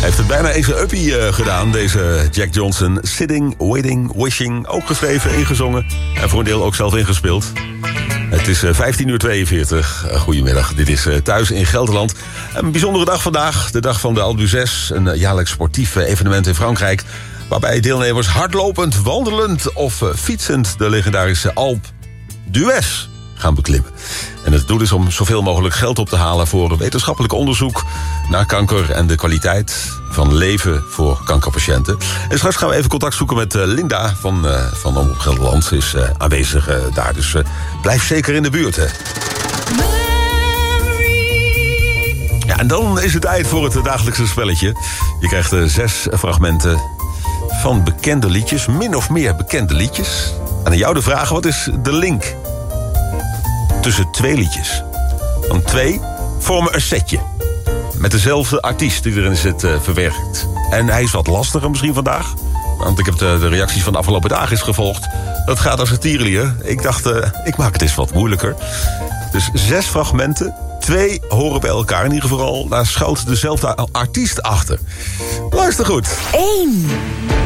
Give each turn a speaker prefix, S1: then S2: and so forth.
S1: heeft het bijna eens een uppie gedaan, deze Jack Johnson. Sitting, Waiting, Wishing, ook geschreven, ingezongen en voor een deel ook zelf ingespeeld. Het is 15:42. Goedemiddag, dit is Thuis in Gelderland. Een bijzondere dag vandaag, de dag van de Alpe d'Huez. Een jaarlijks sportief evenement in Frankrijk, waarbij deelnemers hardlopend, wandelend of fietsend de legendarische Alpe d'Huez gaan beklimmen. En het doel is om zoveel mogelijk geld op te halen voor wetenschappelijk onderzoek naar kanker en de kwaliteit van leven voor kankerpatiënten. En straks gaan we even contact zoeken met Linda van Omroep Gelderland. Ze is aanwezig daar, dus blijf zeker in de buurt. Hè. Ja, en dan is het tijd voor het dagelijkse spelletje. Je krijgt 6 fragmenten van bekende liedjes, min of meer bekende liedjes. En aan jou de vraag, wat is de link tussen 2 liedjes? Want 2 vormen een setje met dezelfde artiest die erin zit verwerkt. En hij is wat lastiger misschien vandaag, want ik heb de reacties van de afgelopen dagen eens gevolgd. Dat gaat als een tierenlier. Ik dacht, ik maak het eens wat moeilijker. Dus 6 fragmenten, 2 horen bij elkaar. In ieder geval, daar schuilt dezelfde artiest achter. Luister goed.
S2: 1.